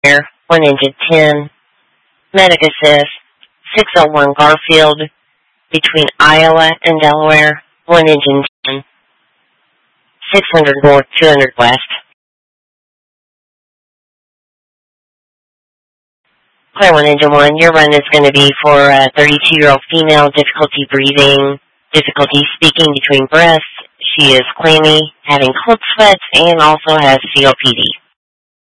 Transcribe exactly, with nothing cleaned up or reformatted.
Delaware, one engine ten. Medic assist, six oh one Garfield, between Iowa and Delaware, one engine ten. six hundred north, two hundred west. Clear one engine one, your run is going to be for a thirty-two-year-old female, difficulty breathing, difficulty speaking between breaths. She is clammy, having cold sweats, and also has C O P D.